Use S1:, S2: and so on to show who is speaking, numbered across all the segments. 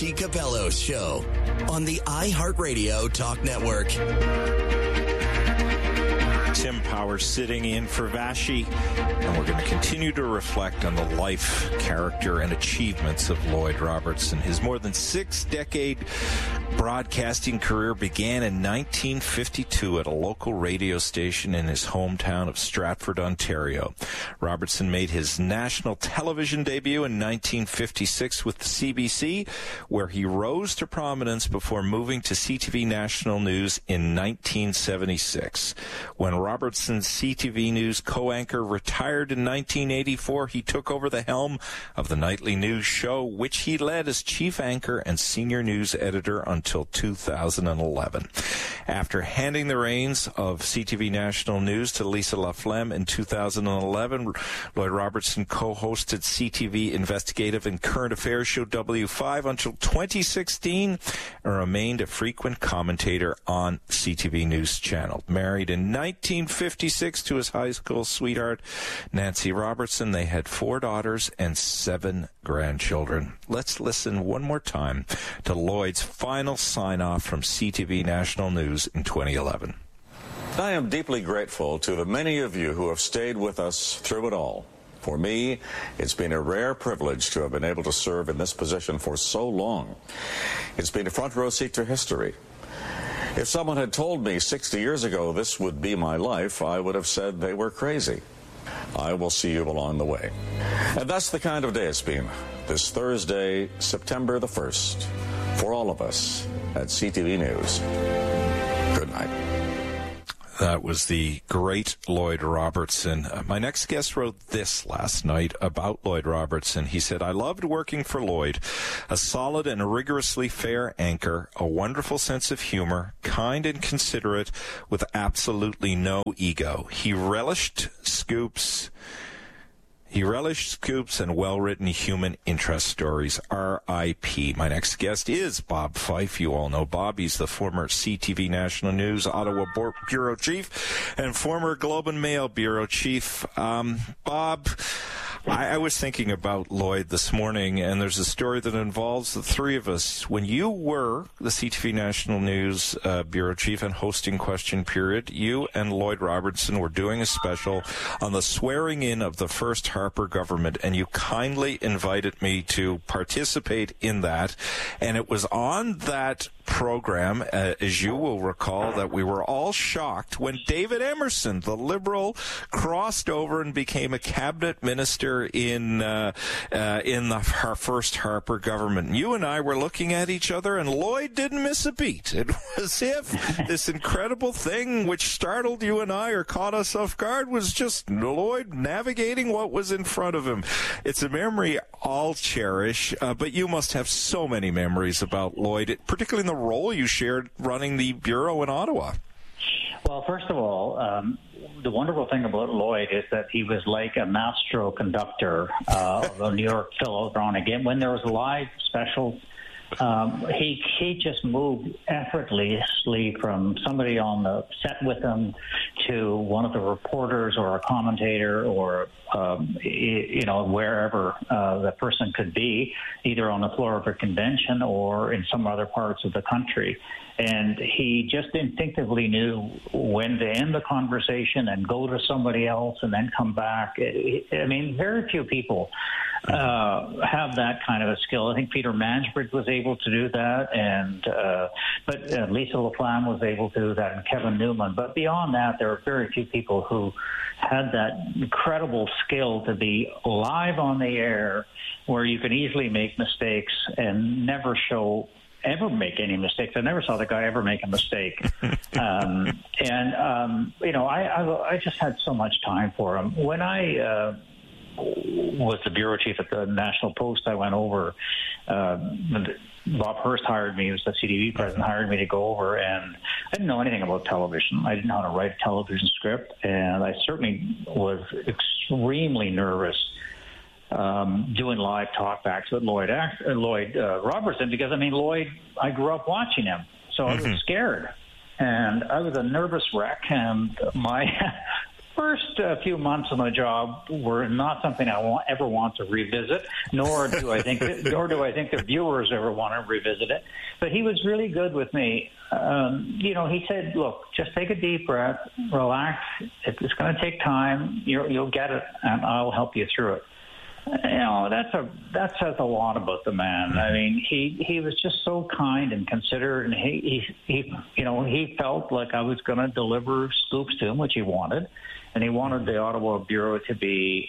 S1: Capello Show on the iHeartRadio Talk Network.
S2: Tim Powers sitting in for Vashi, and we're going to continue to reflect on the life, character, and achievements of Lloyd Robertson. His more than 6-decade broadcasting career began in 1952 at a local radio station in his hometown of Stratford, Ontario. Robertson made his national television debut in 1956 with the CBC, where he rose to prominence before moving to CTV National News in 1976. When Robertson's CTV News co-anchor retired in 1984, he took over the helm of the nightly news show, which he led as chief anchor and senior news editor until 2011. After handing the reins of CTV National News to Lisa LaFlemme in 2011, Lloyd Robertson co-hosted CTV investigative and current affairs show W5 until 2016 and remained a frequent commentator on CTV News Channel. Married in 1956 to his high school sweetheart, Nancy Robertson. They had 4 daughters and 7 grandchildren. Let's listen one more time to Lloyd's final sign-off from CTV National News in 2011.
S3: I am deeply grateful to the many of you who have stayed with us through it all. For me, it's been a rare privilege to have been able to serve in this position for so long. It's been a front row seat to history. If someone had told me 60 years ago this would be my life, I would have said they were crazy. I will see you along the way. And that's the kind of day it's been. This Thursday, September the 1st, for all of us at CTV News. Good night.
S2: That was the great Lloyd Robertson. My next guest wrote this last night about Lloyd Robertson. He said, I loved working for Lloyd. A solid and rigorously fair anchor, a wonderful sense of humor, kind and considerate, with absolutely no ego. He relished scoops and well-written human interest stories. R.I.P. My next guest is Bob Fife. You all know Bob. He's the former CTV National News Ottawa Bureau Chief and former Globe and Mail Bureau Chief. Bob, I was thinking about Lloyd this morning, and there's a story that involves the three of us. When you were the CTV National News Bureau Chief and hosting Question Period, you and Lloyd Robertson were doing a special on the swearing in of the first Harper government, and you kindly invited me to participate in that. And it was on that program, as you will recall, that we were all shocked when David Emerson, the Liberal, crossed over and became a cabinet minister in the first Harper government. You and I were looking at each other, and Lloyd didn't miss a beat. It was as if this incredible thing which startled you and I or caught us off guard was just Lloyd navigating what was in front of him. It's a memory I'll cherish, but you must have so many memories about Lloyd, particularly in the role you shared running the Bureau in Ottawa.
S4: Well, first of all, the wonderful thing about Lloyd is that he was like a maestro conductor of the New York Philharmonic. Again, when there was a live special, he just moved effortlessly from somebody on the set with him to one of the reporters or a commentator or wherever the person could be, either on the floor of a convention or in some other parts of the country. And he just instinctively knew when to end the conversation and go to somebody else and then come back. I mean, very few people have that kind of a skill. I think Peter Mansbridge was able to do that, but Lisa LaFlamme was able to do that, and Kevin Newman. But beyond that, there are very few people who had that incredible skill to be live on the air where you can easily make mistakes and never make any mistakes. I never saw the guy ever make a mistake. I just had so much time for him. When I was the bureau chief at the National Post, I went over. Bob Hearst hired me, he was the CTV president, hired me to go over, and I didn't know anything about television. I didn't know how to write a television script, and I certainly was extremely nervous doing live talkbacks with Lloyd Robertson, because, Lloyd, I grew up watching him, so I was scared. And I was a nervous wreck, and first few months on the job were not something I ever want to revisit, nor do I think the viewers ever want to revisit it. But he was really good with me. He said, "Look, just take a deep breath, relax. It's going to take time. You'll get it, and I'll help you through it." That says a lot about the man. I mean, he was just so kind and considerate, and he felt like I was going to deliver scoops to him, which he wanted, and he wanted the Ottawa Bureau to be,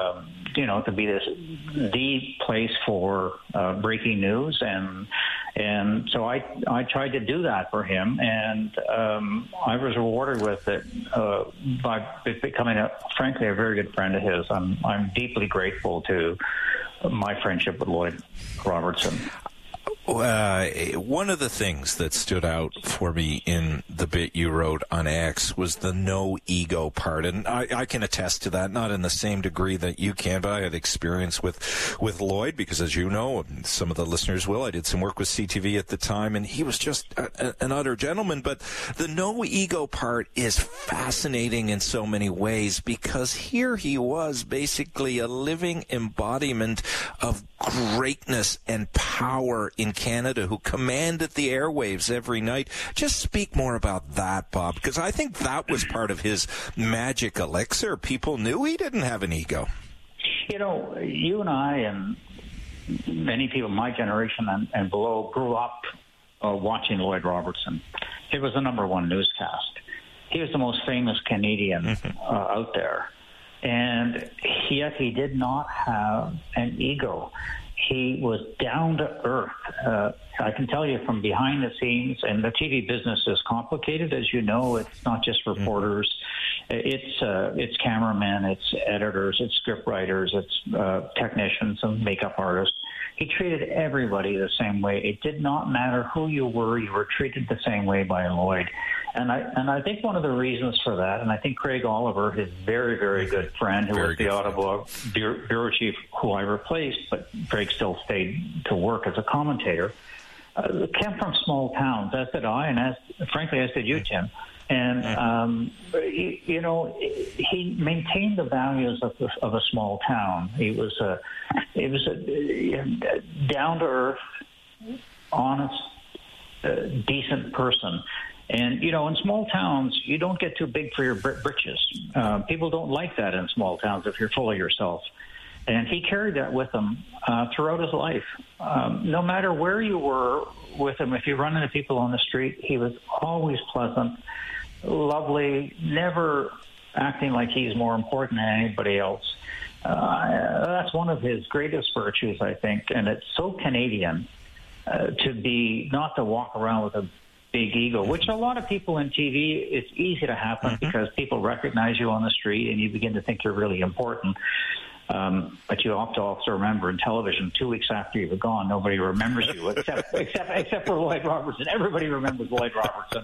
S4: the place for breaking news, and so I tried to do that for him, and I was rewarded with it by becoming, frankly, a very good friend of his. I'm deeply grateful to my friendship with Lloyd Robertson.
S2: One of the things that stood out for me in the bit you wrote on X was the no ego part, and I can attest to that, not in the same degree that you can, but I had experience with Lloyd because, as you know, some of the listeners will, I did some work with CTV at the time, and he was just an utter gentleman. But the no ego part is fascinating in so many ways, because here he was basically a living embodiment of greatness and power in Canada, who commanded the airwaves every night. Just speak more about that, Bob, because I think that was part of his magic elixir. People knew he didn't have an ego.
S4: You and I and many people my generation and below grew up watching Lloyd Robertson. He was the number one newscast. He was the most famous Canadian out there. And yet he did not have an ego. He was down to earth. I can tell you from behind the scenes, and the TV business is complicated, as you know. It's not just reporters. It's cameramen, it's editors, it's script writers, it's technicians and makeup artists. He treated everybody the same way. It did not matter who you were treated the same way by Lloyd. And I think one of the reasons for that, and I think Craig Oliver, his very, very good friend, who was the Ottawa bureau chief who I replaced, but Craig still stayed to work as a commentator, came from small towns, as did I, and frankly, as did you, Tim. And, he maintained the values of a small town. He was a down-to-earth, honest, decent person. And, in small towns, you don't get too big for your britches. People don't like that in small towns if you're full of yourself. And he carried that with him throughout his life. No matter where you were with him, if you run into people on the street, he was always pleasant, lovely, never acting like he's more important than anybody else. That's one of his greatest virtues, I think. And it's so Canadian not to walk around with a big ego, which a lot of people in TV, it's easy to happen because people recognize you on the street and you begin to think you're really important. But you have to also remember, in television, 2 weeks after you were gone, nobody remembers you except for Lloyd Robertson. Everybody remembers Lloyd Robertson.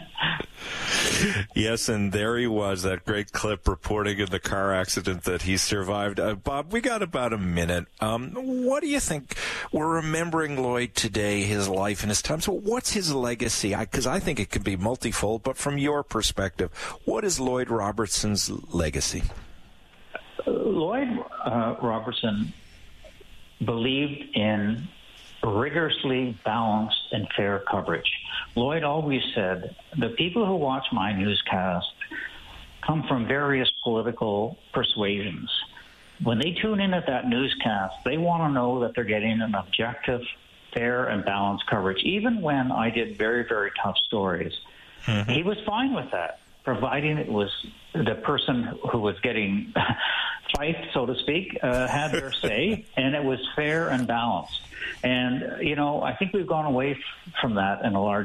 S2: Yes, and there he was, that great clip reporting in the car accident that he survived. Bob, we got about a minute. What do you think? We're remembering Lloyd today, his life and his time. So what's his legacy? Because I think it could be multifold, but from your perspective, what is Lloyd Robertson's legacy?
S4: Lloyd Robertson believed in rigorously balanced and fair coverage. Lloyd always said, the people who watch my newscast come from various political persuasions. When they tune in at that newscast, they want to know that they're getting an objective, fair, and balanced coverage. Even when I did very, very tough stories, he was fine with that, providing it was the person who was getting fifed, so to speak, had their say, and it was fair and balanced. And, I think we've gone away from that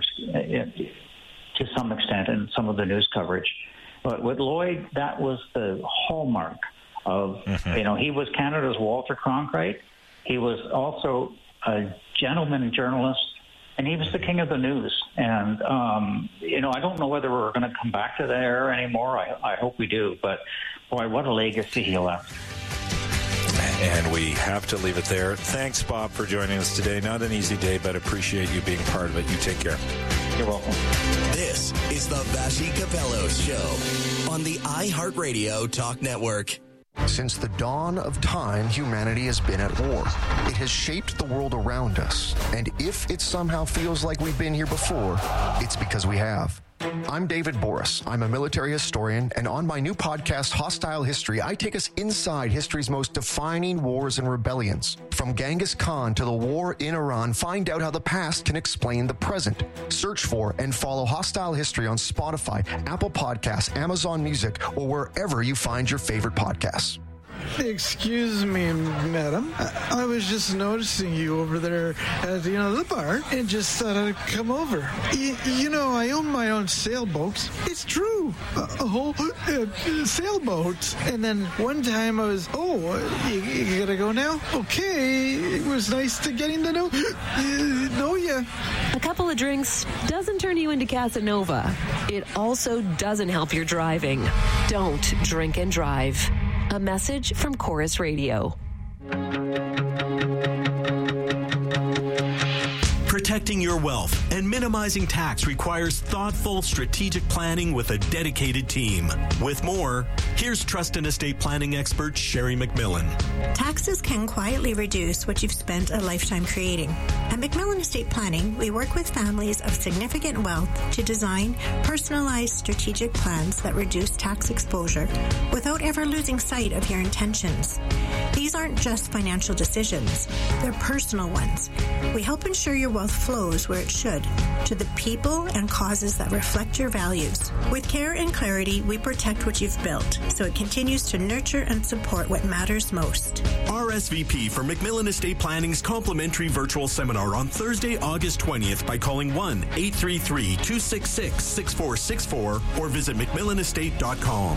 S4: to some extent in some of the news coverage. But with Lloyd, that was the hallmark of, he was Canada's Walter Cronkite. He was also a gentleman journalist, and he was the king of the news. And, I don't know whether we're going to come back to that era anymore. I hope we do. But, boy, what a legacy he left.
S2: And we have to leave it there. Thanks, Bob, for joining us today. Not an easy day, but appreciate you being part of it. You take care.
S4: You're welcome.
S1: This is the Vassy Kapelos Show on the iHeartRadio Talk Network.
S5: Since the dawn of time, humanity has been at war. It has shaped the world around us. And if it somehow feels like we've been here before, it's because we have. I'm David Boris. I'm a military historian, and on my new podcast, Hostile History, I take us inside history's most defining wars and rebellions. From Genghis Khan to the war in Iran, find out how the past can explain the present. Search for and follow Hostile History on Spotify, Apple Podcasts, Amazon Music, or wherever you find your favorite podcasts.
S6: Excuse me, madam. I was just noticing you over there at the bar and just thought I'd come over. I own my own sailboats. It's true. A whole sailboat. And then one time I was, you gotta go now? Okay. It was nice to getting to know you.
S7: A couple of drinks doesn't turn you into Casanova. It also doesn't help your driving. Don't drink and drive. A message from Chorus Radio.
S8: Protecting your wealth and minimizing tax requires thoughtful, strategic planning with a dedicated team. With more, here's trust and estate planning expert Sherry McMillan.
S9: Taxes can quietly reduce what you've spent a lifetime creating. At McMillan Estate Planning, we work with families of significant wealth to design personalized strategic plans that reduce tax exposure without ever losing sight of your intentions. These aren't just financial decisions, they're personal ones. We help ensure your wealth flows where it should, to the people and causes that reflect your values. With care and clarity, we protect what you've built, so it continues to nurture and support what matters most.
S8: RSVP for McMillan Estate Planning's complimentary virtual seminar on Thursday, August 20th by calling 1-833-266-6464 or visit McMillanestate.com.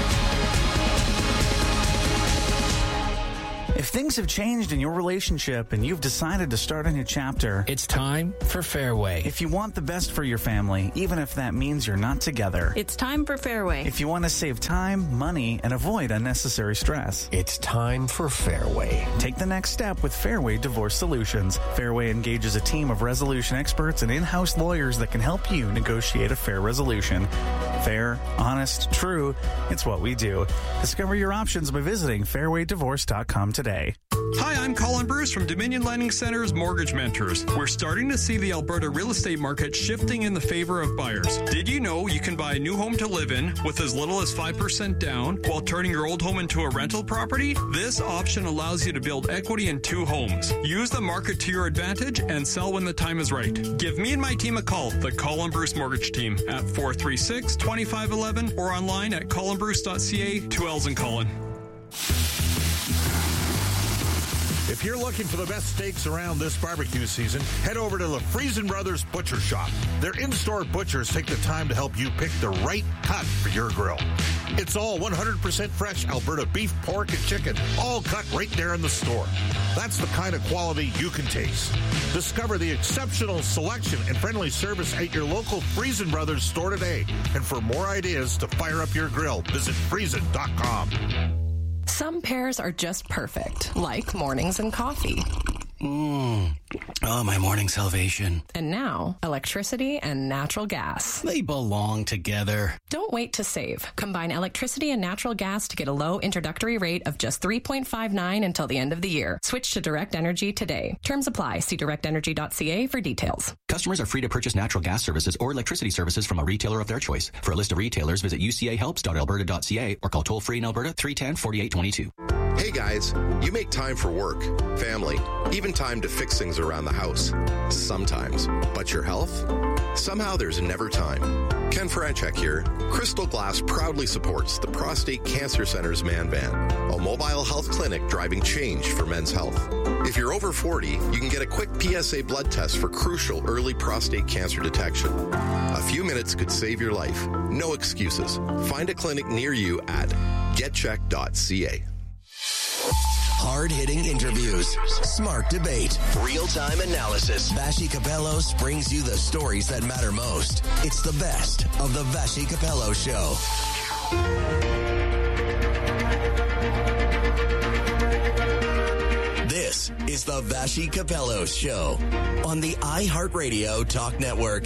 S10: If things have changed in your relationship and you've decided to start a new chapter,
S11: it's time for Fairway.
S10: If you want the best for your family, even if that means you're not together,
S12: it's time for Fairway.
S10: If you want to save time, money, and avoid unnecessary stress,
S11: it's time for Fairway.
S10: Take the next step with Fairway Divorce Solutions. Fairway engages a team of resolution experts and in-house lawyers that can help you negotiate a fair resolution. Fair, honest, true, it's what we do. Discover your options by visiting fairwaydivorce.com today.
S13: Hi, I'm Colin Bruce from Dominion Lending Center's Mortgage Mentors. We're starting to see the Alberta real estate market shifting in the favor of buyers. Did you know you can buy a new home to live in with as little as 5% down while turning your old home into a rental property? This option allows you to build equity in 2 homes. Use the market to your advantage and sell when the time is right. Give me and my team a call, the Colin Bruce Mortgage Team, at 436-2511 or online at colinbruce.ca, 2 L's in Colin.
S14: If you're looking for the best steaks around this barbecue season, head over to the Friesen Brothers Butcher Shop. Their in-store butchers take the time to help you pick the right cut for your grill. It's all 100% fresh Alberta beef, pork, and chicken, all cut right there in the store. That's the kind of quality you can taste. Discover the exceptional selection and friendly service at your local Friesen Brothers store today. And for more ideas to fire up your grill, visit Friesen.com.
S15: Some pairs are just perfect, like mornings and coffee.
S11: Oh, my morning salvation.
S15: And now, electricity and natural gas.
S11: They belong together.
S15: Don't wait to save. Combine electricity and natural gas to get a low introductory rate of just $3.59 until the end of the year. Switch to Direct Energy today. Terms apply. See directenergy.ca for details.
S16: Customers are free to purchase natural gas services or electricity services from a retailer of their choice. For a list of retailers, visit ucahelps.alberta.ca or call toll-free in Alberta 310-4822.
S17: Hey guys, you make time for work, family, even time to fix things around the house. Sometimes. But your health? Somehow there's never time. Ken Franchek here. Crystal Glass proudly supports the Prostate Cancer Center's Man Van, a mobile health clinic driving change for men's health. If you're over 40, you can get a quick PSA blood test for crucial early prostate cancer detection. A few minutes could save your life. No excuses. Find a clinic near you at getcheck.ca.
S1: Hard-hitting interviews, smart debate, real-time analysis. Vassy Kapelos brings you the stories that matter most. It's the best of the Vassy Kapelos Show. This is the Vashi Capello Show on the iHeartRadio Talk Network.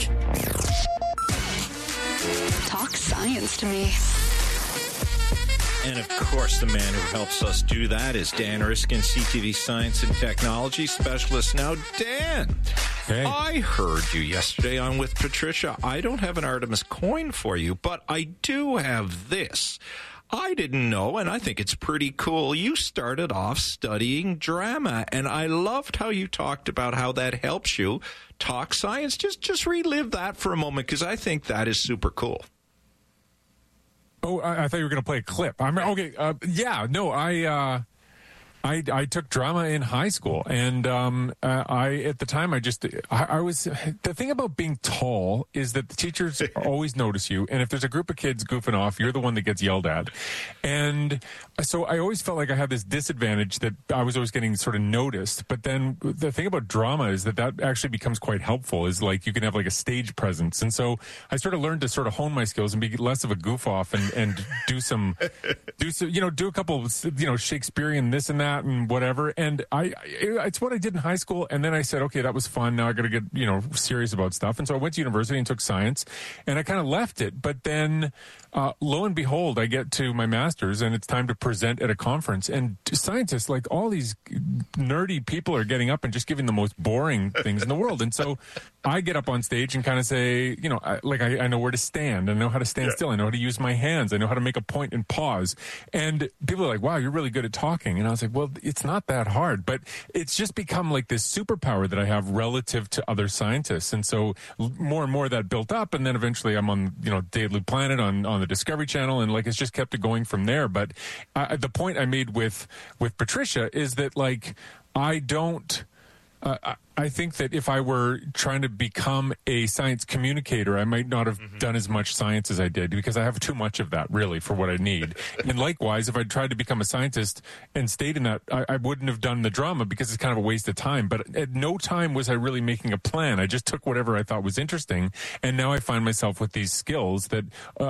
S12: Talk science to me.
S2: And, of course, the man who helps us do that is Dan Riskin, CTV Science and Technology Specialist. Now, Dan, hey. I heard you yesterday on With Patricia. I don't have an Artemis coin for you, but I do have this. I didn't know, and I think it's pretty cool. You started off studying drama, and I loved how you talked about how that helps you talk science. Just relive that for a moment, because I think that is super cool.
S18: Oh, I thought you were going to play a clip. Okay. I took drama in high school, and at the time I was the thing about being tall is that the teachers always notice you, and if there's a group of kids goofing off, you're the one that gets yelled at, and so I always felt like I had this disadvantage that I was always getting sort of noticed. But then the thing about drama is that actually becomes quite helpful. Is like you can have like a stage presence, and so I sort of learned to sort of hone my skills and be less of a goof off and do a couple Shakespearean this and that and whatever, and it's what I did in high school. And then I said, okay, that was fun. Now I got to get serious about stuff. And so I went to university and took science, and I kind of left it. But then, lo and behold, I get to my master's, and it's time to present at a conference. And scientists, like all these nerdy people, are getting up and just giving the most boring things in the world. And so I get up on stage and kind of say, I know where to stand. I know how to stand still. I know how to use my hands. I know how to make a point and pause. And people are like, wow, you're really good at talking. And I was like, well, it's not that hard, but it's just become like this superpower that I have relative to other scientists. And so more and more that built up. And then eventually I'm on, Daily Planet on the Discovery Channel. And like, it's just kept it going from there. But the point I made with Patricia is that like, I think that if I were trying to become a science communicator, I might not have done as much science as I did, because I have too much of that, really, for what I need. And likewise, if I tried to become a scientist and stayed in that, I wouldn't have done the drama, because it's kind of a waste of time. But at no time was I really making a plan. I just took whatever I thought was interesting, and now I find myself with these skills that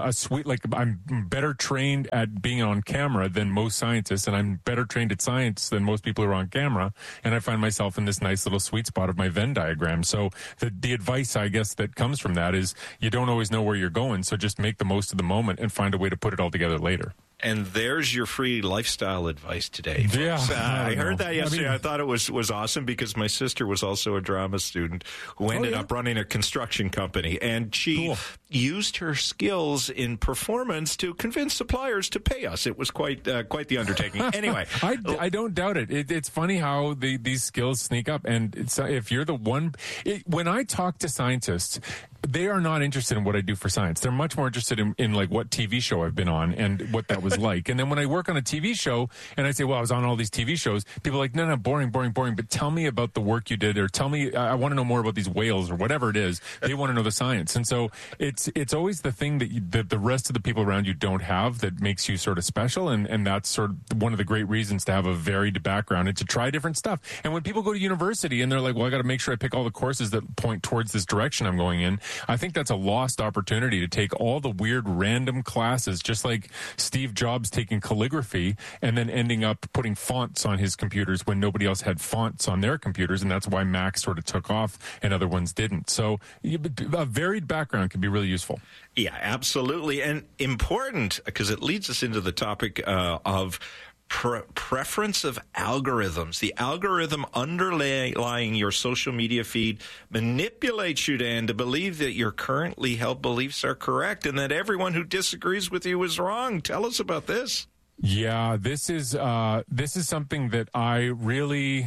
S18: I'm better trained at being on camera than most scientists, and I'm better trained at science than most people who are on camera, and I find myself in this nice little sweet spot of my Venn diagram. So the advice, I guess, that comes from that is you don't always know where you're going, so just make the most of the moment and find a way to put it all together later.
S2: And there's your free lifestyle advice today.
S18: Yeah,
S2: I heard that yesterday. I thought it was awesome, because my sister was also a drama student who ended up running a construction company, and she used her skills in performance to convince suppliers to pay us. It was quite the undertaking. Anyway,
S18: I don't doubt it. It's funny how these skills sneak up, and if you're the one, when I talk to scientists, they are not interested in what I do for science. They're much more interested in like what TV show I've been on and what that was like. And then when I work on a TV show and I say, well, I was on all these TV shows, people are like, no, boring. But tell me about the work you did, or tell me, I want to know more about these whales or whatever it is. They want to know the science. And so it's always the thing that the rest of the people around you don't have that makes you sort of special. And that's sort of one of the great reasons to have a varied background and to try different stuff. And when people go to university and they're like, well, I got to make sure I pick all the courses that point towards this direction I'm going in, I think that's a lost opportunity to take all the weird random classes, just like Steve Jobs taking calligraphy and then ending up putting fonts on his computers when nobody else had fonts on their computers, and that's why Mac sort of took off and other ones didn't. So a varied background can be really useful.
S2: Yeah, absolutely. And important, because it leads us into the topic of preference of algorithms. The algorithm underlying your social media feed manipulates you, Dan, to believe that your currently held beliefs are correct and that everyone who disagrees with you is wrong. Tell us about this.
S18: Yeah, this is something that I really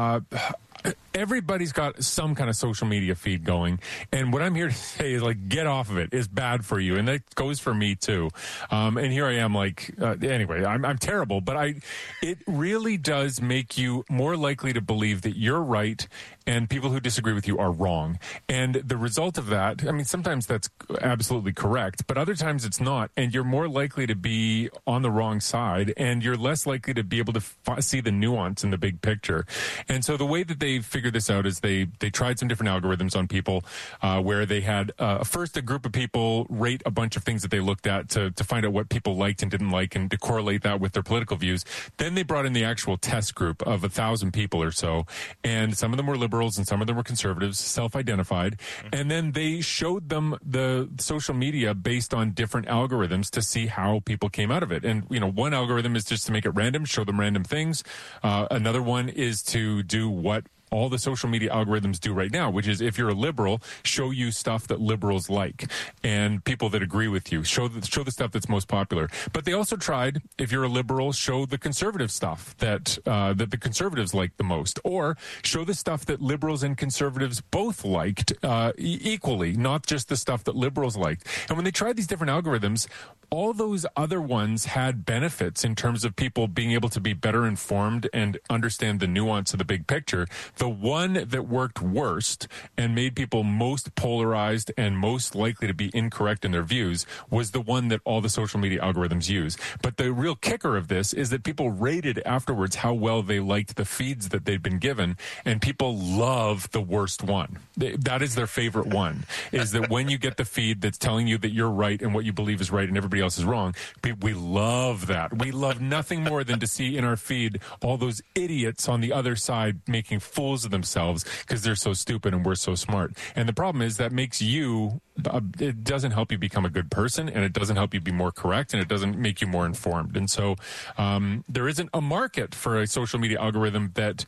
S18: everybody's got some kind of social media feed going. And what I'm here to say is, like, get off of it. It's bad for you. And that goes for me too. And here I am, like, anyway, I'm terrible, but it really does make you more likely to believe that you're right and people who disagree with you are wrong. And the result of that, I mean, sometimes that's absolutely correct, but other times it's not. And you're more likely to be on the wrong side, and you're less likely to be able to see the nuance in the big picture. And so the way that they figured this out is they tried some different algorithms on people where they had first a group of people rate a bunch of things that they looked at to find out what people liked and didn't like and to correlate that with their political views. Then they brought in the actual test group of 1,000 people or so, and some of them were liberals and some of them were conservatives, self-identified, and then they showed them the social media based on different algorithms to see how people came out of it. And, one algorithm is just to make it random, show them random things. Another one is to do what all the social media algorithms do right now, which is if you're a liberal, show you stuff that liberals like and people that agree with you. Show the stuff that's most popular. But they also tried, if you're a liberal, show the conservative stuff that the conservatives like the most, or show the stuff that liberals and conservatives both liked equally, not just the stuff that liberals liked. And when they tried these different algorithms, all those other ones had benefits in terms of people being able to be better informed and understand the nuance of the big picture. The one that worked worst and made people most polarized and most likely to be incorrect in their views was the one that all the social media algorithms use. But the real kicker of this is that people rated afterwards how well they liked the feeds that they'd been given, and people love the worst one. That is their favorite one, is that when you get the feed that's telling you that you're right and what you believe is right and everybody else is wrong, we love that. We love nothing more than to see in our feed all those idiots on the other side making fools of themselves because they're so stupid and we're so smart. And the problem is that makes you, it doesn't help you become a good person, and it doesn't help you be more correct, and it doesn't make you more informed. And so there isn't a market for a social media algorithm that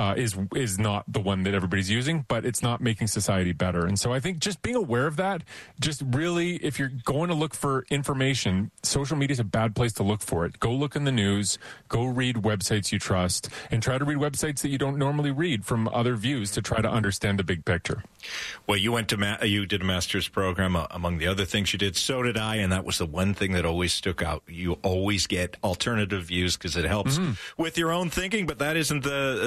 S18: is not the one that everybody's using, but it's not making society better. And so I think just being aware of that, just really, if you're going to look for information, social media is a bad place to look for it. Go look in the news, go read websites you trust, and try to read websites that you don't normally read from other views to try to understand the big picture.
S2: Well, you went to you did a master's program among the other things you did. So did I, and that was the one thing that always stuck out. You always get alternative views because it helps with your own thinking, but that isn't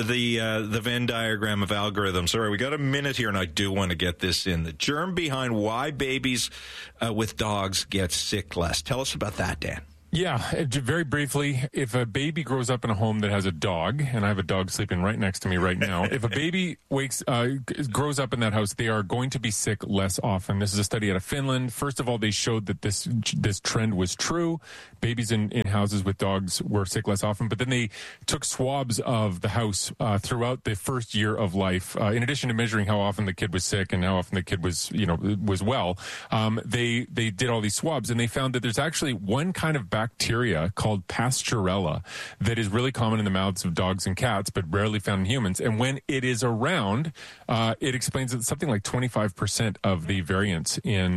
S2: the Venn diagram of algorithms. All right, we got a minute here, and I do want to get this in. The germ behind why babies with dogs get sick less. Tell us about that, Dan.
S18: Yeah, very briefly, if a baby grows up in a home that has a dog, and I have a dog sleeping right next to me right now, if a baby grows up in that house, they are going to be sick less often. This is a study out of Finland. First of all, they showed that this trend was true. Babies in houses with dogs were sick less often, but then they took swabs of the house throughout the first year of life. In addition to measuring how often the kid was sick and how often the kid was well, they did all these swabs, and they found that there's actually one kind of bacteria called Pasteurella that is really common in the mouths of dogs and cats, but rarely found in humans. And when it is around, it explains that something like 25% of the variance in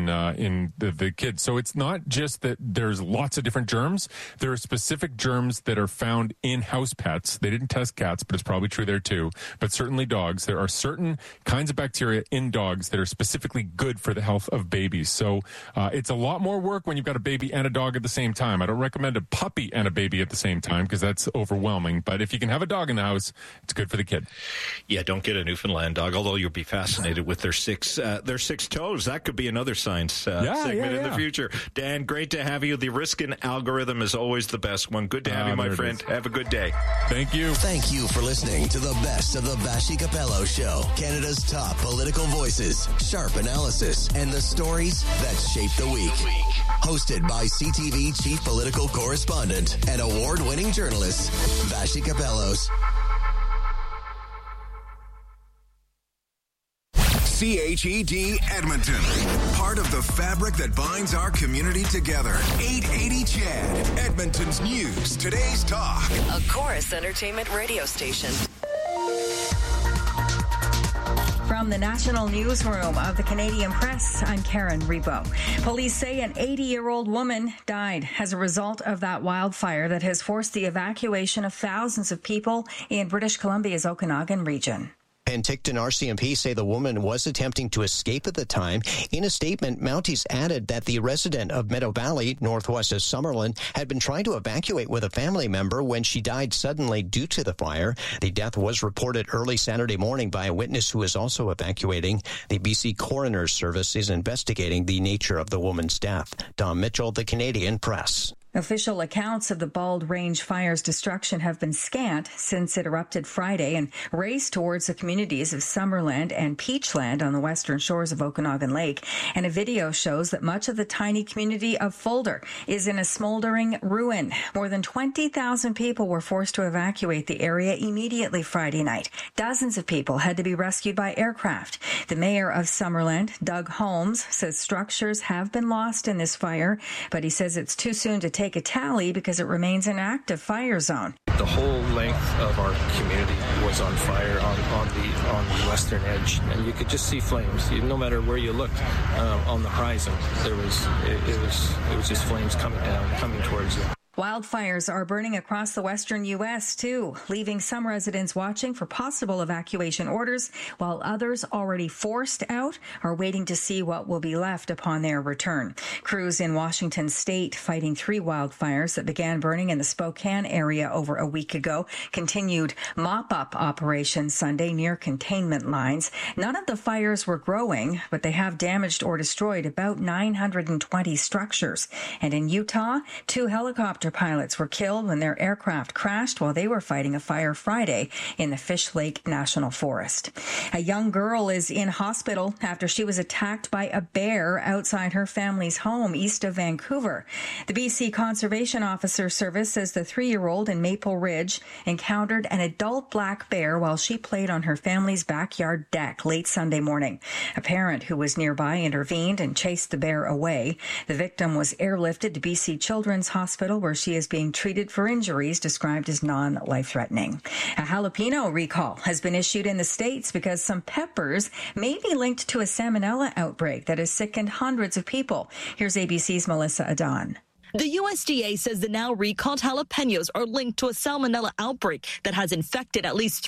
S18: the kids. So it's not just that there's lots of different germs. There are specific germs that are found in house pets. They didn't test cats, but it's probably true there too. But certainly dogs. There are certain kinds of bacteria in dogs that are specifically good for the health of babies. So it's a lot more work when you've got a baby and a dog at the same time. I don't recommend a puppy and a baby at the same time because that's overwhelming. But if you can have a dog in the house, it's good for the kid.
S2: Yeah, don't get a Newfoundland dog, although you'll be fascinated with their six toes. That could be another science segment in the future. Dan, great to have you. The Riskin algorithm is always the best one. Good to have you, my friend. Have a good day.
S18: Thank you.
S1: Thank you for listening to the best of the Vassy Capello Show. Canada's top political voices, sharp analysis, and the stories that shape the week. Hosted by CTV Chief Political Correspondent and award-winning journalist, Vassy Capellos.
S19: CHED Edmonton. Part of the fabric that binds our community together. 880 CHED. Edmonton's news. Today's talk.
S7: A Chorus Entertainment radio station.
S20: From the National Newsroom of the Canadian Press, I'm Karen Rebo. Police say an 80-year-old woman died as a result of that wildfire that has forced the evacuation of thousands of people in British Columbia's Okanagan region.
S21: Penticton RCMP say the woman was attempting to escape at the time. In a statement, Mounties added that the resident of Meadow Valley, northwest of Summerlin, had been trying to evacuate with a family member when she died suddenly due to the fire. The death was reported early Saturday morning by a witness who is also evacuating. The BC Coroner's Service is investigating the nature of the woman's death. Dom Mitchell, the Canadian Press.
S20: Official accounts of the Bald Range Fire's destruction have been scant since it erupted Friday and raced towards the communities of Summerland and Peachland on the western shores of Okanagan Lake. And a video shows that much of the tiny community of Fulder is in a smoldering ruin. More than 20,000 people were forced to evacuate the area immediately Friday night. Dozens of people had to be rescued by aircraft. The mayor of Summerland, Doug Holmes, says structures have been lost in this fire, but he says it's too soon to take a tally because it remains an active fire zone.
S3: The whole length of our community was on fire on the western edge, and you could just see flames. No matter where you looked on the horizon, it was just flames coming down, coming towards you.
S20: Wildfires are burning across the western U.S., too, leaving some residents watching for possible evacuation orders, while others already forced out are waiting to see what will be left upon their return. Crews in Washington state fighting 3 wildfires that began burning in the Spokane area over a week ago continued mop-up operations Sunday near containment lines. None of the fires were growing, but they have damaged or destroyed about 920 structures. And in Utah, 2 helicopter pilots were killed when their aircraft crashed while they were fighting a fire Friday in the Fish Lake National Forest. A young girl is in hospital after she was attacked by a bear outside her family's home east of Vancouver. The BC Conservation Officer Service says the 3-year-old in Maple Ridge encountered an adult black bear while she played on her family's backyard deck late Sunday morning. A parent who was nearby intervened and chased the bear away. The victim was airlifted to BC Children's Hospital, where she is being treated for injuries described as non-life-threatening. A jalapeno recall has been issued in the States because some peppers may be linked to a salmonella outbreak that has sickened hundreds of people. Here's ABC's Melissa Adon.
S22: The USDA says the now recalled jalapenos are linked to a salmonella outbreak that has infected at least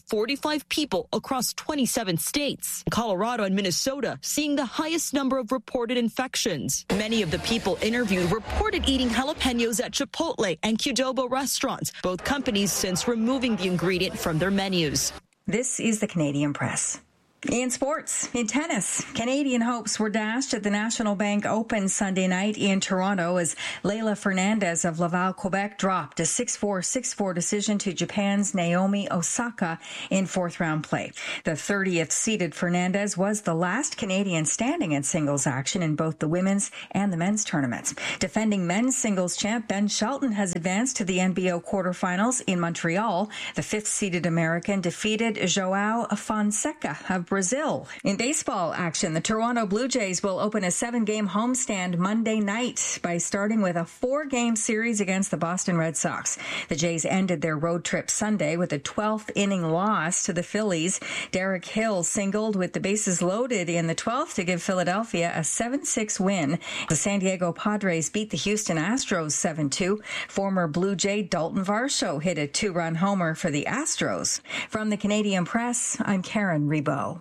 S22: 345 people across 27 states. Colorado and Minnesota seeing the highest number of reported infections. Many of the people interviewed reported eating jalapenos at Chipotle and Qdoba restaurants, both companies since removing the ingredient from their menus.
S20: This is the Canadian Press. In sports, in tennis, Canadian hopes were dashed at the National Bank Open Sunday night in Toronto as Leylah Fernandez of Laval, Quebec dropped a 6-4, 6-4 decision to Japan's Naomi Osaka in 4th-round play. The 30th seeded Fernandez was the last Canadian standing in singles action in both the women's and the men's tournaments. Defending men's singles champ Ben Shelton has advanced to the NBO quarterfinals in Montreal. The 5th-seeded American defeated João Fonseca of Brazil. In baseball action, the Toronto Blue Jays will open a 7-game homestand Monday night by starting with a 4-game series against the Boston Red Sox. The Jays ended their road trip Sunday with a 12th inning loss to the Phillies. Derek Hill singled with the bases loaded in the 12th to give Philadelphia a 7-6 win. The San Diego Padres beat the Houston Astros 7-2. Former Blue Jay Dalton Varsho hit a 2-run homer for the Astros. From the Canadian Press, I'm Karen Rebo.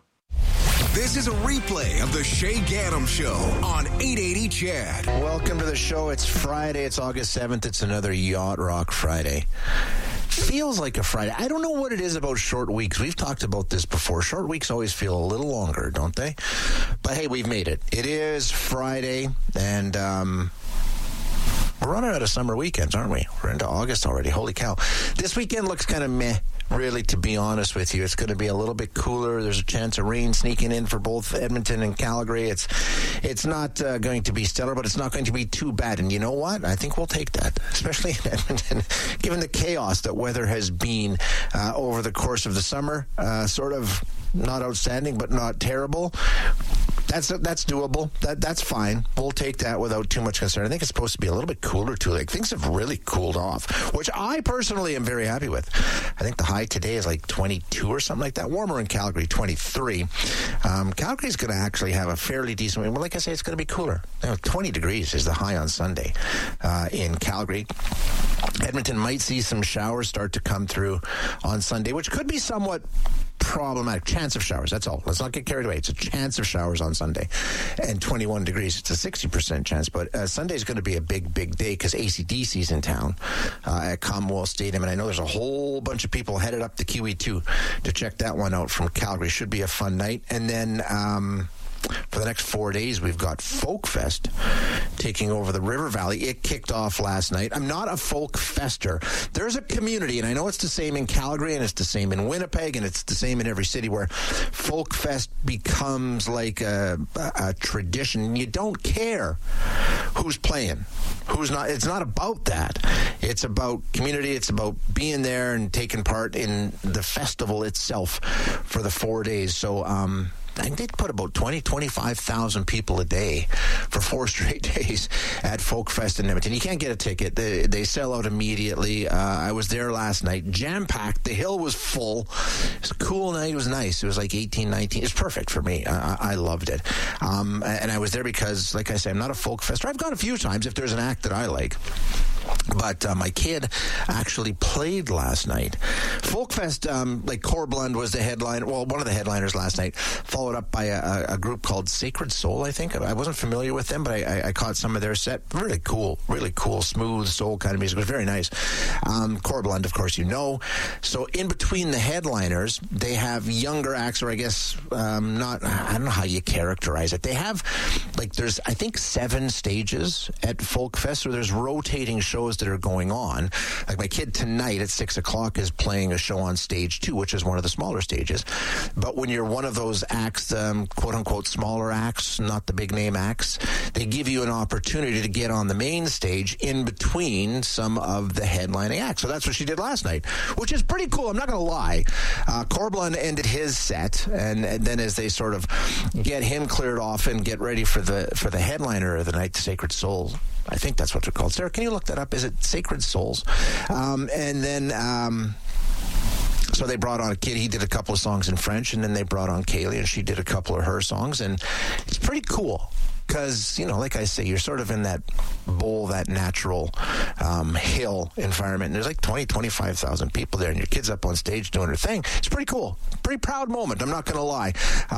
S19: This is a replay of the Shay Gaddam Show on 880 CHED.
S1: Welcome to the show. It's Friday. It's August 7th. It's another Yacht Rock Friday. Feels like a Friday. I don't know what it is about short weeks. We've talked about this before. Short weeks always feel a little longer, don't they? But hey, we've made it. It is Friday, and we're running out of summer weekends, aren't we? We're into August already. Holy cow. This weekend looks kind of meh. Really, to be honest with you, it's going to be a little bit cooler. There's a chance of rain sneaking in for both Edmonton and Calgary. It's not going to be stellar, but it's not going to be too bad. And you know what? I think we'll take that, especially in Edmonton, given the chaos that weather has been over the course of the summer. Sort of not outstanding, but not terrible. That's doable. That's fine. We'll take that without too much concern. I think it's supposed to be a little bit cooler too. Like, things have really cooled off, which I personally am very happy with. I think the high today is like 22 or something like that. Warmer in Calgary, 23. Calgary's going to actually have a fairly decent week. Well, like I say, it's going to be cooler. 20 degrees is the high on Sunday in Calgary. Edmonton might see some showers start to come through on Sunday, which could be somewhat problematic. Chance of showers, that's all. Let's not get carried away. It's a chance of showers on Sunday. And 21 degrees, it's a 60% chance. But Sunday's going to be a big day because AC/DC's in town at Commonwealth Stadium. And I know there's a whole bunch of people headed up to QE2 to check that one out from Calgary. Should be a fun night. And then
S4: For the next 4 days, we've got Folk Fest taking over the River Valley. It kicked off last night. I'm not a folk fester. There's a community, and I know it's the same in Calgary, and it's the same in Winnipeg, and it's the same in every city, where Folk Fest becomes like a tradition. You don't care who's playing, who's not. It's not about that. It's about community. It's about being there and taking part in the festival itself for the 4 days. So I think they put about 25,000 people a day for 4 straight days at Folk Fest in Edmonton. You can't get a ticket. They sell out immediately. I was there last night. Jam-packed. The hill was full. It was a cool night. It was nice. It was like 18, 19. It's perfect for me. I loved it. And I was there because, like I say, I'm not a folk fester. I've gone a few times if there's an act that I like. But my kid actually played last night. Folkfest, like Corblund was the headliner, well, one of the headliners last night, followed up by a group called Sacred Soul, I think. I wasn't familiar with them, but I caught some of their set. Really cool, smooth soul kind of music. It was very nice. Corblund, of course, you know. So in between the headliners, they have younger acts, or I guess I don't know how you characterize it. They have, like, there's, I think, 7 stages at Folkfest, so there's rotating shows that are going on. Like my kid tonight at 6 o'clock is playing a show on stage 2, which is one of the smaller stages. But when you're one of those acts, quote unquote smaller acts, not the big name acts, they give you an opportunity to get on the main stage in between some of the headlining acts. So that's what she did last night, which is pretty cool. I'm not going to lie. Corblund ended his set, and then as they sort of get him cleared off and get ready for the headliner of the night, Sacred Soul. I think that's what they're called. Sarah, can you look that up? Is it Sacred Souls? And then so they brought on a kid. He did a couple of songs in French, and then they brought on Kaylee, and she did a couple of her songs, and it's pretty cool. Because, you know, like I say, you're sort of in that bowl, that natural hill environment. And there's like 25,000 people there, and your kid's up on stage doing her thing. It's pretty cool. Pretty proud moment, I'm not going to lie.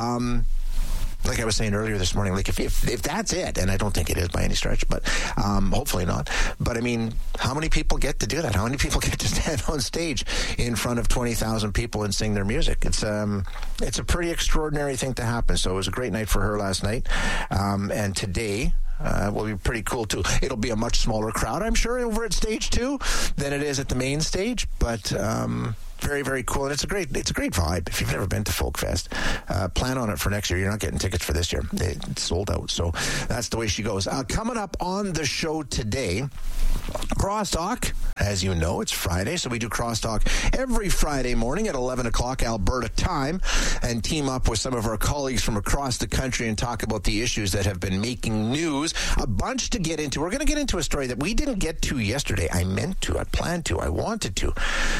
S4: Like I was saying earlier this morning, like if that's it, and I don't think it is by any stretch, but hopefully not. But I mean, how many people get to do that? How many people get to stand on stage in front of 20,000 people and sing their music? It's a pretty extraordinary thing to happen. So it was a great night for her last night, and today will be pretty cool too. It'll be a much smaller crowd, I'm sure, over at stage 2 than it is at the main stage, but very, very cool. And it's a great vibe. If you've never been to Folkfest, plan on it for next year. You're not getting tickets for this year. It's sold out. So that's the way she goes. Coming up on the show today, Crosstalk. As you know, it's Friday, so we do Crosstalk every Friday morning at 11 o'clock Alberta time, and team up with some of our colleagues from across the country and talk about the issues that have been making news. A bunch to get into. We're going to get into a story that we didn't get to yesterday. I meant to. I planned to. I wanted to.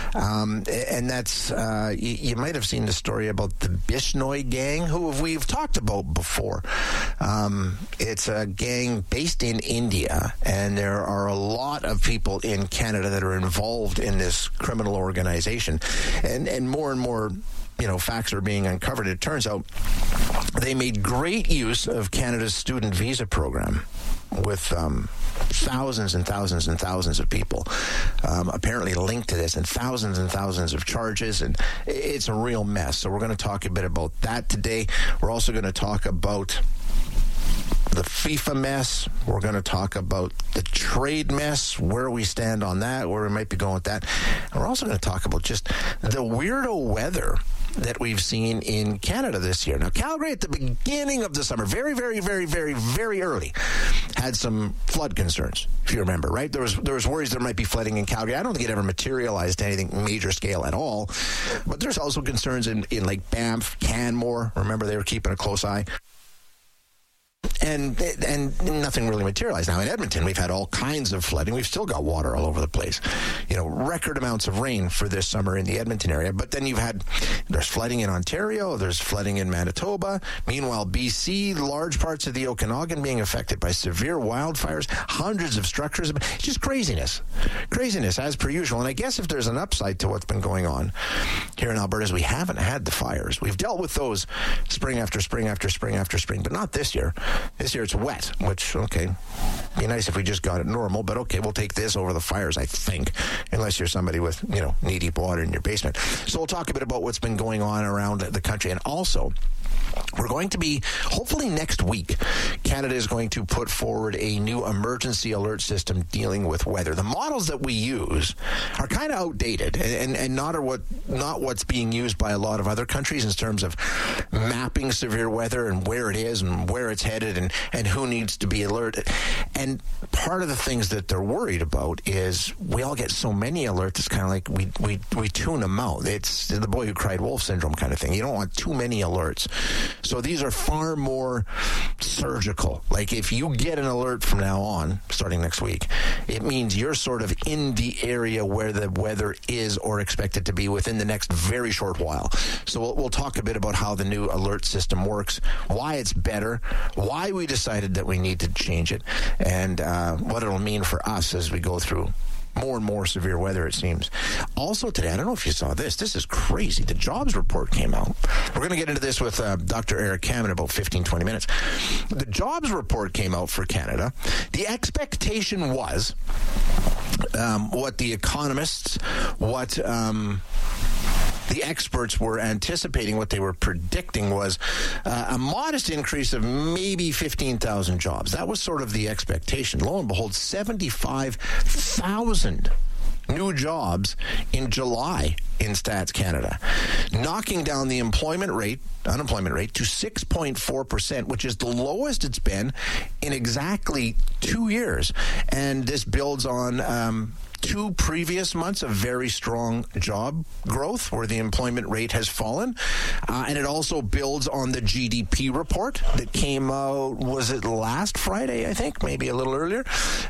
S4: And that's, you might have seen the story about the Bishnoi gang, who we've talked about before. It's a gang based in India, and there are a lot of people in Canada that are involved in this criminal organization. And more, you know, facts are being uncovered. It turns out they made great use of Canada's student visa program with thousands and thousands and thousands of people apparently linked to this, and thousands of charges, and it's a real mess. So we're going to talk a bit about that today. We're also going to talk about the FIFA mess. We're going to talk about the trade mess, where we stand on that, where we might be going with that. And we're also going to talk about just the weirdo weather that we've seen in Canada this year. Now, Calgary at the beginning of the summer, very, very, very, very, very early, had some flood concerns, if you remember, right? There was worries there might be flooding in Calgary. I don't think it ever materialized to anything major scale at all. But there's also concerns in like Banff, Canmore. Remember, they were keeping a close eye. And nothing really materialized. Now, in Edmonton, we've had all kinds of flooding. We've still got water all over the place. You know, record amounts of rain for this summer in the Edmonton area. But then there's flooding in Ontario. There's flooding in Manitoba. Meanwhile, BC, large parts of the Okanagan being affected by severe wildfires. Hundreds of structures. It's just craziness. Craziness, as per usual. And I guess if there's an upside to what's been going on here in Alberta is we haven't had the fires. We've dealt with those spring after spring after spring after spring, but not this year. This year it's wet, which, okay, be nice if we just got it normal, but okay, we'll take this over the fires, I think, unless you're somebody with, you know, knee-deep water in your basement. So we'll talk a bit about what's been going on around the country, and also We're going to be, hopefully next week, Canada is going to put forward a new emergency alert system dealing with weather. The models that we use are kind of outdated and not what's being used by a lot of other countries in terms of mapping severe weather and where it is and where it's headed and who needs to be alerted. And part of the things that they're worried about is we all get so many alerts, it's kind of like we tune them out. It's the boy who cried wolf syndrome kind of thing. You don't want too many alerts. So these are far more surgical. Like if you get an alert from now on, starting next week, it means you're sort of in the area where the weather is or expected to be within the next very short while. So we'll talk a bit about how the new alert system works, why it's better, why we decided that we need to change it, and what it'll mean for us as we go through more and more severe weather, it seems. Also today, I don't know if you saw this. This is crazy. The jobs report came out. We're going to get into this with Dr. Eric Kam in about 15, 20 minutes. The jobs report came out for Canada. The expectation was what the economists, what the experts were anticipating, what they were predicting was a modest increase of maybe 15,000 jobs. That was sort of the expectation. Lo and behold, 75,000 new jobs in July in Stats Canada, knocking down the unemployment rate to 6.4%, which is the lowest it's been in exactly 2 years. And this builds on two previous months of very strong job growth where the employment rate has fallen. And it also builds on the GDP report that came out, was it last Friday, I think, maybe a little earlier,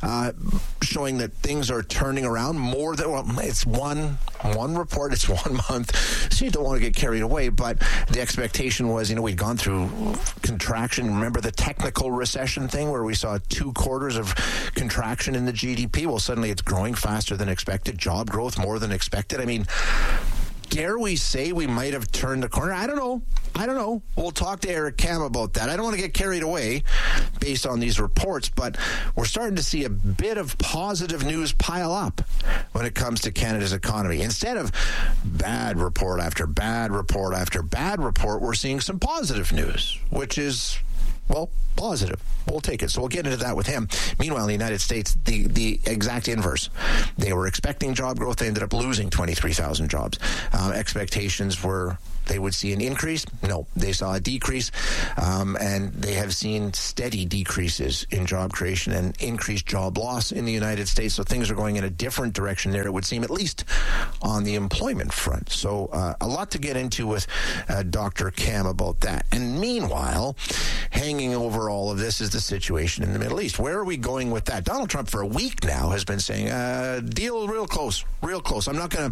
S4: showing that things are turning around more than, well, it's one report, it's 1 month, so you don't want to get carried away. But the expectation was, we'd gone through contraction. Remember the technical recession thing where we saw 2 quarters of contraction in the GDP? Well, suddenly it's growing faster than expected, job growth more than expected. I mean, dare we say we might have turned the corner? I don't know. We'll talk to Eric Kam about that. I don't want to get carried away based on these reports, but we're starting to see a bit of positive news pile up when it comes to Canada's economy. Instead of bad report after bad report after bad report, we're seeing some positive news, which is, well, positive. We'll take it. So we'll get into that with him. Meanwhile, in the United States, the exact inverse. They were expecting job growth. They ended up losing 23,000 jobs. Expectations were they would see an increase. No, they saw a decrease. And they have seen steady decreases in job creation and increased job loss in the United States. So things are going in a different direction there, it would seem, at least on the employment front. So a lot to get into with Dr. Kam about that. And meanwhile, hanging over all of this is the situation in the Middle East. Where are we going with that? Donald Trump for a week now has been saying, deal real close. We're not going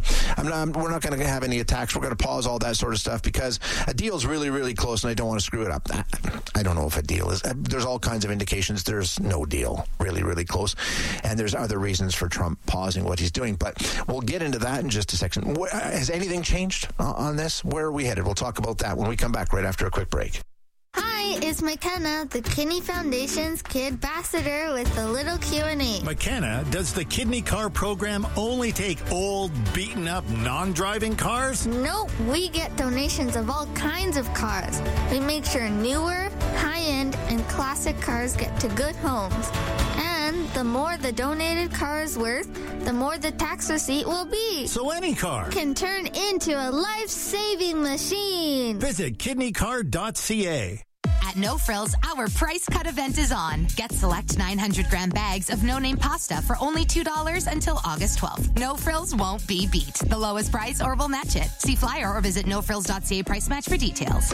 S4: to have any attacks. We're going to pause all that sort of stuff because a deal's really, really close and I don't want to screw it up. I don't know if a deal is. There's all kinds of indications there's no deal really, really close. And there's other reasons for Trump pausing what he's doing. But we'll get into that in just a second. Has anything changed on this? Where are we headed? We'll talk about that when we come back right after a quick break.
S5: Hi, it's McKenna, the Kidney Foundation's Kid Ambassador with a little Q&A.
S6: McKenna, does the Kidney Car program only take old, beaten-up, non-driving cars?
S5: Nope, we get donations of all kinds of cars. We make sure newer, high-end, and classic cars get to good homes. And the more the donated car is worth, the more the tax receipt will be.
S6: So any car
S5: can turn into a life-saving machine.
S6: Visit kidneycar.ca.
S23: At No Frills, our price cut event is on. Get select 900-gram bags of no-name pasta for only $2 until August 12th. No Frills won't be beat. The lowest price or we'll match it. See flyer or visit nofrills.ca price match for details.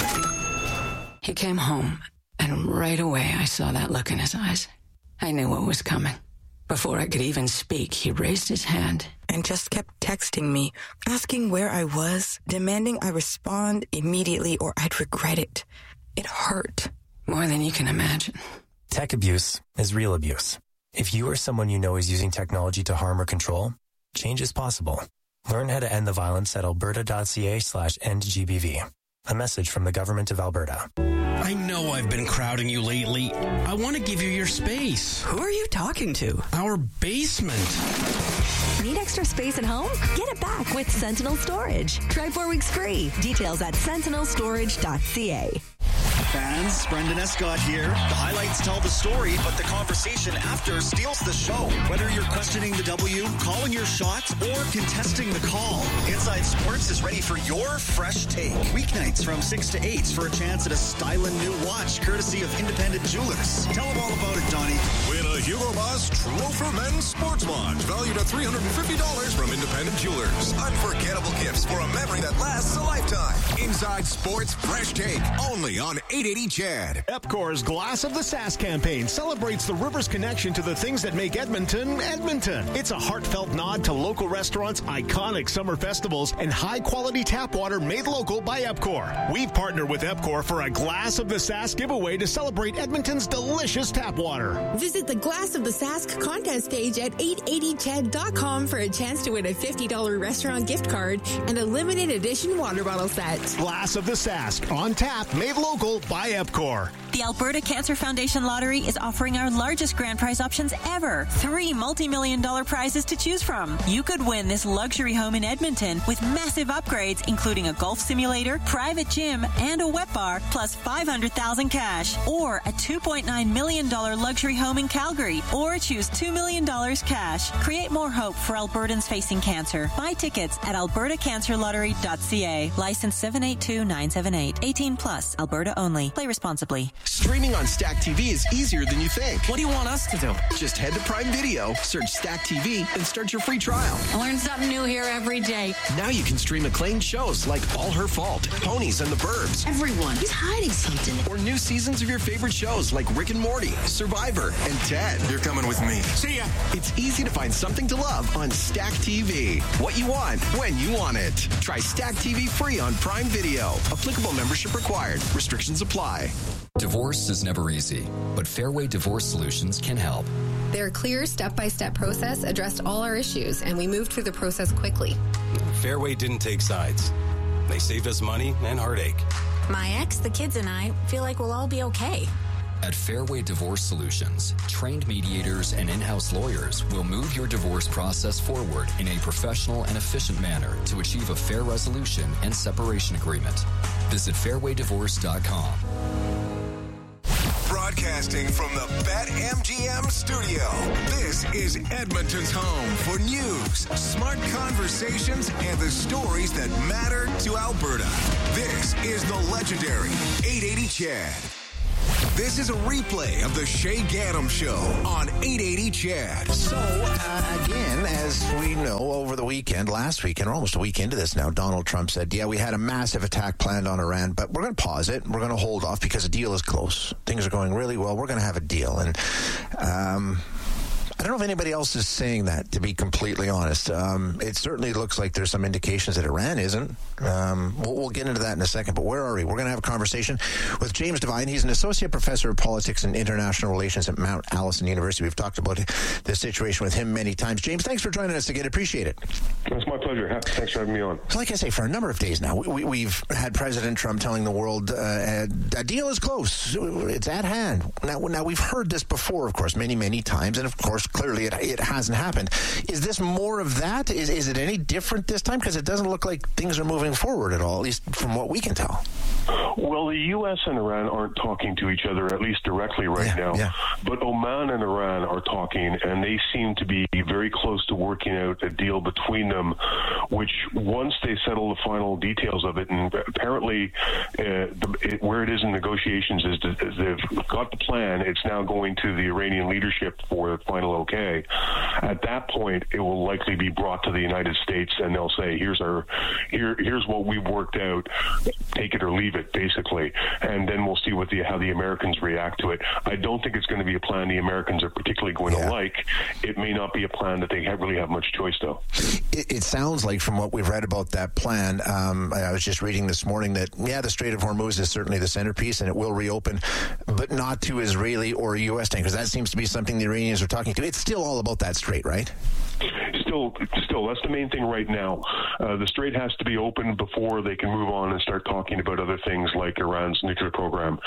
S24: He came home, and right away I saw that look in his eyes. I knew what was coming. Before I could even speak, he raised his hand
S25: and just kept texting me, asking where I was, demanding I respond immediately or I'd regret it. It hurt.
S24: More than you can imagine.
S26: Tech abuse is real abuse. If you or someone you know is using technology to harm or control, change is possible. Learn how to end the violence at alberta.ca/endgbv. A message from the Government of Alberta.
S8: I know I've been crowding you lately. I want to give you your space.
S9: Who are you talking to?
S8: Our basement.
S9: Need extra space at home? Get it back with Sentinel Storage. Try 4 weeks free. Details at sentinelstorage.ca.
S10: Fans, Brendan Escott here. The highlights tell the story, but the conversation after steals the show. Whether you're questioning the W, calling your shots, or contesting the call, Inside Sports is ready for your fresh take. Weeknights from 6 to 8 for a chance at a styling new watch, courtesy of Independent Jewelers. Tell them all about it, Donnie.
S19: Win a Hugo Boss True for Men sports watch, valued at $350 from Independent Jewelers. Unforgettable gifts for a memory that lasts a lifetime. Inside Sports Fresh Take, only on 880 CHED.
S11: EPCOR's Glass of the Sask campaign celebrates the river's connection to the things that make Edmonton, Edmonton. It's a heartfelt nod to local restaurants, iconic summer festivals, and high-quality tap water made local by EPCOR. We've partnered with EPCOR for a Glass of the Sask giveaway to celebrate Edmonton's delicious tap water.
S13: Visit the Glass of the Sask contest page at 880ched.com for a chance to win a $50 restaurant gift card and a limited edition water bottle set.
S11: Glass of the Sask, on tap, made local by EPCOR.
S14: The Alberta Cancer Foundation Lottery is offering our largest grand prize options ever. 3 multi-million-dollar prizes to choose from. You could win this luxury home in Edmonton with massive upgrades, including a golf simulator, private gym, and a wet bar, plus $500,000 cash. Or a $2.9 million luxury home in Calgary. Or choose $2 million cash. Create more hope for Albertans facing cancer. Buy tickets at albertacancerlottery.ca. License 782978. 18 plus. Alberta only. Play responsibly.
S27: Streaming on Stack TV is easier than you think.
S9: What do you want us to do?
S27: Just head to Prime Video, search Stack TV, and start your free trial.
S14: I learn something new here every day.
S27: Now you can stream acclaimed shows like All Her Fault, Ponies and the Burbs.
S14: Everyone is hiding something.
S27: Or new seasons of your favorite shows like Rick and Morty, Survivor, and Ted.
S19: You're coming with me.
S27: See ya. It's easy to find something to love on Stack TV. What you want, when you want it. Try Stack TV free on Prime Video. Applicable membership required. Restrictions apply.
S28: Divorce is never easy, but Fairway Divorce Solutions can help.
S29: Their clear step-by-step process addressed all our issues, and we moved through the process quickly.
S30: Fairway didn't take sides. They saved us money and heartache.
S29: My ex, the kids, and I feel like we'll all be okay.
S28: At Fairway Divorce Solutions, trained mediators and in-house lawyers will move your divorce process forward in a professional and efficient manner to achieve a fair resolution and separation agreement. Visit fairwaydivorce.com.
S19: Broadcasting from the BetMGM studio, this is Edmonton's home for news, smart conversations, and the stories that matter to Alberta. This is the legendary 880 CHED. This is a replay of the Shay Gaddam Show on 880 CHED.
S4: So, again, as we know, over the weekend, last weekend, or almost a week into this now, Donald Trump said, yeah, we had a massive attack planned on Iran, but we're going to pause it. We're going to hold off because the deal is close. Things are going really well. We're going to have a deal. And I don't know if anybody else is saying that, to be completely honest. It certainly looks like there's some indications that Iran isn't. We'll get into that in a second, but where are we? We're going to have a conversation with James Devine. He's an associate professor of politics and international relations at Mount Allison University. We've talked about this situation with him many times. James, thanks for joining us again. Appreciate it.
S31: It's my pleasure. Thanks for having me on.
S4: So like I say, for a number of days now, we've had President Trump telling the world a deal is close. It's at hand. Now, we've heard this before, of course, many, many times, and of course, clearly it hasn't happened. Is this more of that? Is it any different this time? Because it doesn't look like things are moving forward at all, at least from what we can tell.
S31: Well, the U.S. and Iran aren't talking to each other, at least directly right now. Yeah. But Oman and Iran are talking, and they seem to be very close to working out a deal between them, which once they settle the final details of it, and apparently where it is in negotiations is they've got the plan. It's now going to the Iranian leadership for the final okay. At that point, it will likely be brought to the United States, and they'll say, here's what we've worked out. Take it or leave it, basically. And then we'll see how the Americans react to it. I don't think it's going to be a plan the Americans are particularly going to like. It may not be a plan that they really have much choice, though.
S4: It sounds like, from what we've read about that plan, I was just reading this morning that, the Strait of Hormuz is certainly the centerpiece, and it will reopen, but not to Israeli or U.S. tankers. That seems to be something the Iranians are talking to. It's still all about that strait, right?
S31: Still still, that's the main thing right now. The Strait has to be open before they can move on and start talking about other things like Iran's nuclear program.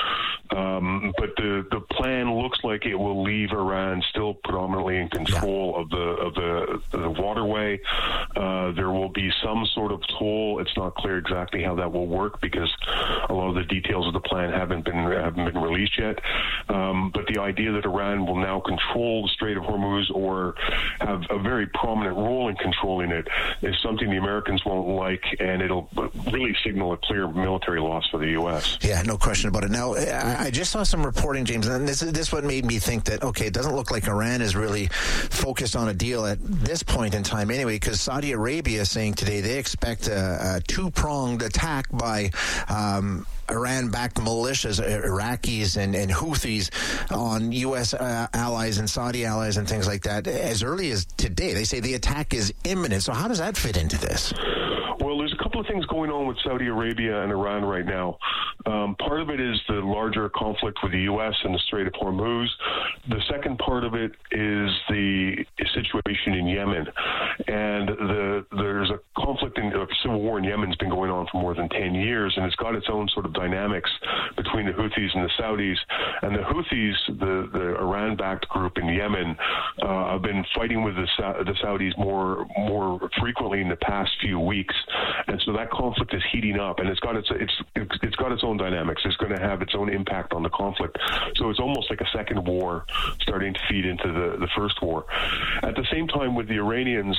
S31: But the plan looks like it will leave Iran still predominantly in control of the waterway. There will be some sort of toll. It's not clear exactly how that will work because a lot of the details of the plan haven't been released yet. But the idea that Iran will now control the Strait of Hormuz or have a very prominent role in controlling it is something the Americans won't like, and it'll really signal a clear military loss for the U.S.
S4: Yeah, no question about it. Now, I just saw some reporting, James, and this is what made me think that, okay, it doesn't look like Iran is really focused on a deal at this point in time anyway, because Saudi Arabia is saying today they expect a two-pronged attack by Iran-backed militias, Iraqis and Houthis on U.S. allies and Saudi allies and things like that as early as today. They say the attack is imminent. So how does that fit into this?
S31: Well, there's a couple of things going on with Saudi Arabia and Iran right now. Part of it is the larger conflict with the U.S. and the Strait of Hormuz. The second part of it is the situation in Yemen. And there's a conflict, a civil war in Yemen has been going on for more than 10 years, and it's got its own sort of dynamics between the Houthis and the Saudis. And the Houthis, the Iran-backed group in Yemen, have been fighting with the Saudis more frequently in the past few weeks. And so that conflict is heating up, and it's got its own dynamics. It's going to have its own impact on the conflict. So it's almost like a second war starting to feed into the first war. At the same time, with the Iranians,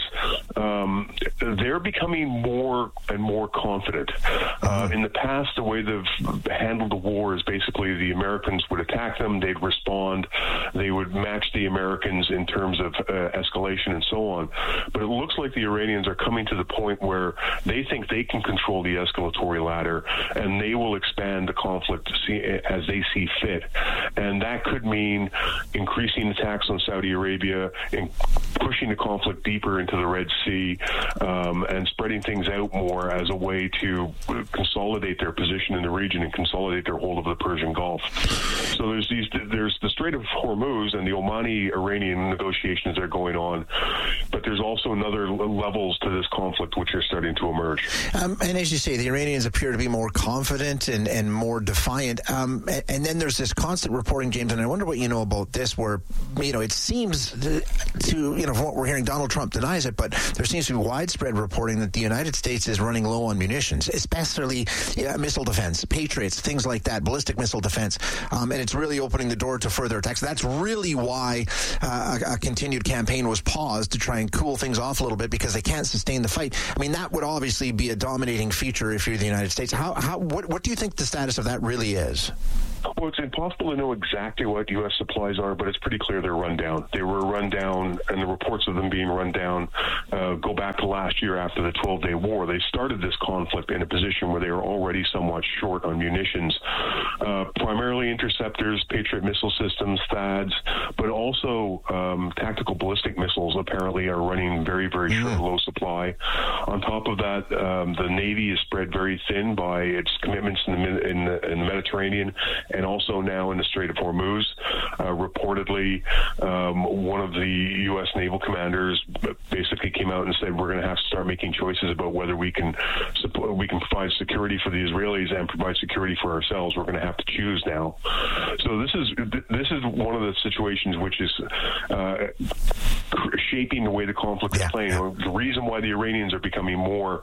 S31: they're becoming more and more confident. In the past, the way they've handled the war is basically the Americans would attack them, they'd respond, they would match the Americans in terms of escalation and so on. But it looks like the Iranians are coming to the point where they think they can control the escalatory ladder, and they will expand the conflict as they see fit. And that could mean increasing attacks on Saudi Arabia, and pushing the conflict deeper into the Red Sea, and spreading things out more as a way to consolidate their position in the region and consolidate their hold of the Persian Gulf. So there's the Strait of Hormuz and the Omani-Iranian negotiations that are going on, but there's also another levels to this conflict which are starting to emerge.
S4: And as you say, the Iranians appear to be more confident and more defiant. And then there's this constant reporting, James, and I wonder what you know about this, where, it seems to, from what we're hearing, Donald Trump denies it, but there seems to be widespread reporting that the United States is running low on munitions, especially missile defense, Patriots, things like that, ballistic missile defense. And it's really opening the door to further attacks. That's really why a continued campaign was paused, to try and cool things off a little bit, because they can't sustain the fight. I mean, that would obviously be a dominating feature if you're the United States. What do you think the status of that really is?
S31: Well, it's impossible to know exactly what U.S. supplies are, but it's pretty clear they're run down. They were run down, and the reports of them being run down go back to last year after the 12-day war. They started this conflict in a position where they were already somewhat short on munitions, primarily interceptors, Patriot missile systems, THAADs, but also tactical ballistic missiles apparently are running very, very short, low supply. On top of that, the Navy is spread very thin by its commitments in the Mediterranean, and also now in the Strait of Hormuz. Reportedly, one of the U.S. naval commanders basically came out and said we're going to have to start making choices about whether we can provide security for the Israelis and provide security for ourselves. We're going to have to choose now. So this is one of the situations which is shaping the way the conflict is playing. The reason why the Iranians are becoming more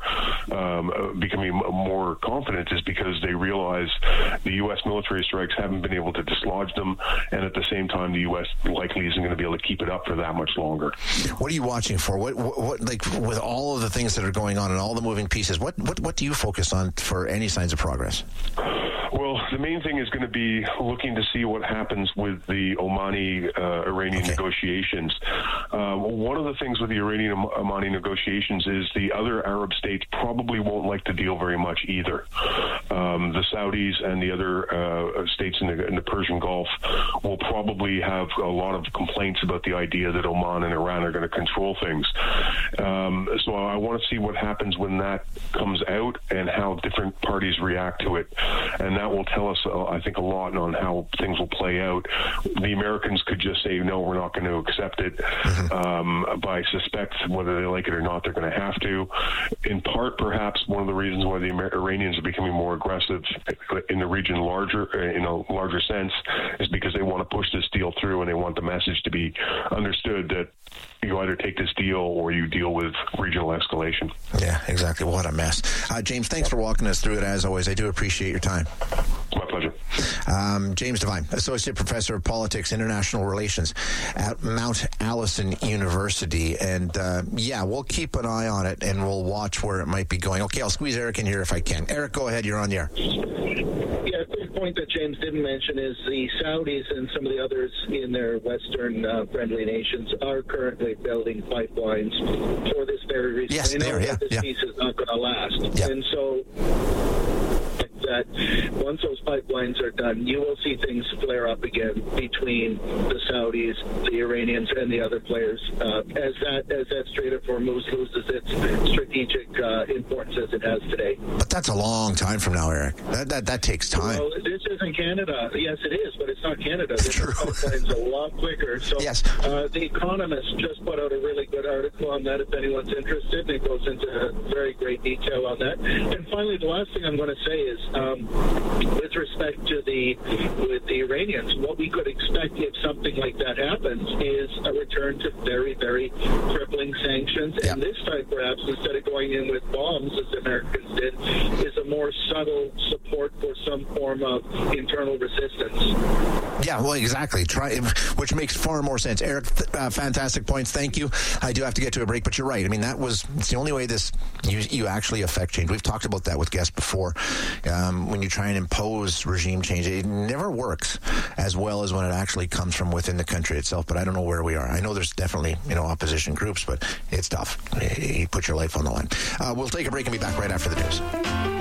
S31: confident is because they realize the U.S. military strikes haven't been able to dislodge them, and at the same time, the U.S. likely isn't going to be able to keep it up for that much longer.
S4: What are you watching for? What like with all of the things that are going on and all the moving pieces? What do you focus on for any signs of progress?
S31: Well, the main thing is going to be looking to see what happens with the Omani-Iranian negotiations. One of the things with the Iranian-Omani negotiations is the other Arab states probably won't like the deal very much either. The Saudis and the other states in the Persian Gulf will probably have a lot of complaints about the idea that Oman and Iran are going to control things. So I want to see what happens when that comes out and how different parties react to it. And that will tell tell us, I think, a lot on how things will play out. The Americans could just say, no, we're not going to accept it. But I suspect whether they like it or not, they're going to have to. In part, perhaps, one of the reasons why the Iranians are becoming more aggressive in the region in a larger sense is because they want to push this deal through, and they want the message to be understood that you either take this deal or you deal with regional escalation.
S4: Yeah, exactly. What a mess. James, thanks for walking us through it, as always. I do appreciate your time.
S31: My pleasure.
S4: James Devine, Associate Professor of Politics, International Relations at Mount Allison University. And, we'll keep an eye on it, and we'll watch where it might be going. Okay, I'll squeeze Eric in here if I can. Eric, go ahead. You're on the air.
S2: Yeah, the point that James didn't mention is the Saudis and some of the others in their Western friendly nations are currently building pipelines for this very reason.
S4: Yes,
S2: they know that this peace is not going to last.
S4: Yeah.
S2: And so that once those pipelines are done, you will see things flare up again between the Saudis, the Iranians, and the other players as that Strait of Hormuz loses its strategic importance as it has today.
S4: But that's a long time from now, Eric. That takes time.
S2: Well, this isn't Canada. Yes, it is, but it's not Canada. This pipeline's a lot quicker. So The Economist just put out a really good article on that if anyone's interested. It goes into very great detail on that. And finally, the last thing I'm going to say is with respect to the Iranians, what we could expect if something like that happens is a return to very, very crippling sanctions. Yeah. And this time, perhaps, instead of going in with bombs, as the Americans did, is a more subtle support for some form of internal resistance.
S4: Yeah, well, exactly. Which makes far more sense. Eric, fantastic points. Thank you. I do have to get to a break, but you're right. I mean, it's the only way you actually affect change. We've talked about that with guests before. When you try and impose regime change, it never works as well as when it actually comes from within the country itself. But I don't know where we are. I know there's definitely opposition groups, but it's tough. You put your life on the line. We'll take a break and be back right after the news.